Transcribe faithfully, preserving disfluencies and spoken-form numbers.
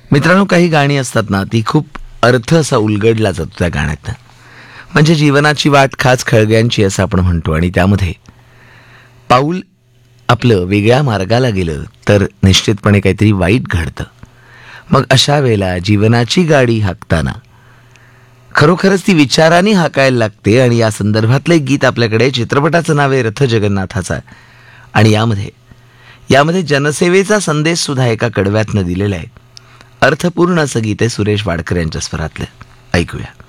मित्रांनो, काही गाणी असतात ना, ती खूप अर्थ असा उलगडला जातो त्या गाण्यातनं. म्हणजे जीवनाची वाट खाच खळग्यांची असं आपण म्हणतो, आणि त्यामध्ये पाऊल आपलं वेगळ्या मार्गाला गेलं तर निश्चितपणे काहीतरी वाईट घडतं. मग अशा वेळेला जीवनाची गाडी हाकताना खरोखरच ती विचाराने हाकायला लागते. आणि या संदर्भातलं एक गीत आपल्याकडे, चित्रपटाचं नाव आहे रथ जगन्नाथाचा, आणि यामध्ये यामध्ये जनसेवेचा संदेश सुद्धा एका कडव्यातनं दिलेला आहे. अर्थपूर्ण असं गीत आहे सुरेश वाडकर यांच्या स्वरातलं. ऐकूया.